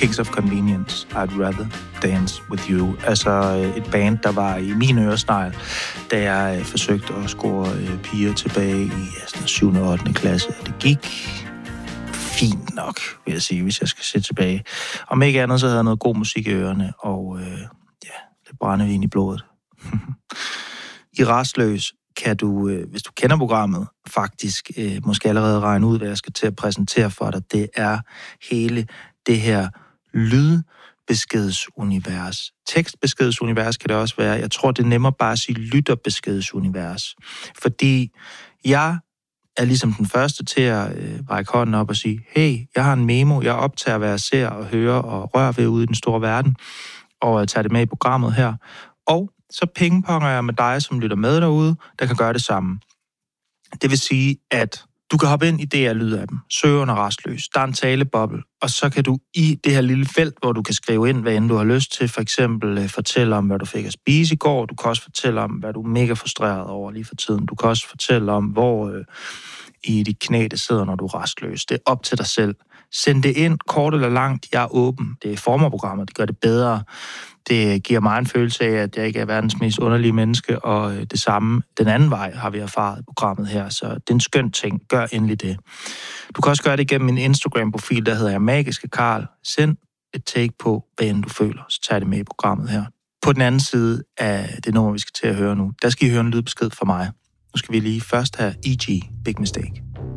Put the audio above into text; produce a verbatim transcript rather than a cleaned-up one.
Kings of Convenience, I'd Rather Dance With You. Altså et band, der var i min øresnegl, da jeg forsøgte at score piger tilbage i altså, syvende og ottende klasse. Det gik fint nok, vil jeg sige, hvis jeg skal se tilbage. Om ikke andet, så havde jeg noget god musik i ørerne, og øh, ja, lidt brændevin i blodet. I Rastløs kan du, øh, hvis du kender programmet, faktisk øh, måske allerede regne ud, hvad jeg skal til at præsentere for dig. Det er hele det her lydbeskedsunivers. Tekstbeskedsunivers kan det også være. Jeg tror, det er nemmere bare at sige lytterbeskedsunivers. Fordi jeg er ligesom den første til at øh, række hånden op og sige, hey, jeg har en memo, jeg optager, hvad jeg ser og hører og rører ved ude i den store verden, og jeg tager det med i programmet her. Og så pingponger jeg med dig, som lytter med derude, der kan gøre det samme. Det vil sige, at du kan hoppe ind i D R-lydappen, søge under Rastløs, der er en taleboble, og så kan du i det her lille felt, hvor du kan skrive ind, hvad end du har lyst til, for eksempel uh, fortælle om, hvad du fik at spise i går, du kan også fortælle om, hvad du er mega frustreret over lige for tiden, du kan også fortælle om, hvor uh, i dit knæ det sidder, når du er rastløs. Det er op til dig selv. Send det ind, kort eller langt, jeg er åben. Det er formerprogrammet, det gør det bedre. Det giver mig en følelse af, at jeg ikke er verdens mest underlige menneske, og det samme den anden vej har vi erfaret i programmet her, så det er en skøn ting. Gør endelig det. Du kan også gøre det gennem min Instagram-profil, der hedder jeg Magiske Karl. Send et take på, hvad end du føler, så tag det med i programmet her. På den anden side af det nummer, vi skal til at høre nu, der skal I høre en lydbesked fra mig. Nu skal vi lige først have E G, Big Mistake.